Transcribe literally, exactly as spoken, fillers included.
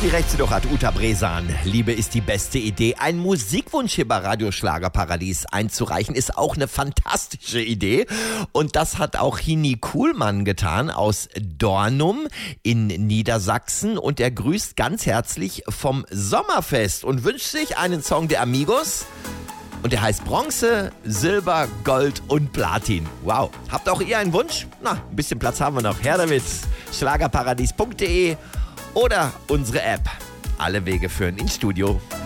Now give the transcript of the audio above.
wie recht sie doch hat, Uta Bresan. Liebe ist die beste Idee. Ein Musikwunsch hier bei Radio Schlagerparadies einzureichen, ist auch eine fantastische Idee. Und das hat auch Hini Kuhlmann getan aus Dornum in Niedersachsen. Und er grüßt ganz herzlich vom Sommerfest und wünscht sich einen Song der Amigos. Und der heißt Bronze, Silber, Gold und Platin. Wow. Habt auch ihr einen Wunsch? Na, ein bisschen Platz haben wir noch. Her damit. Schlagerparadies punkt de oder unsere App. Alle Wege führen ins Studio.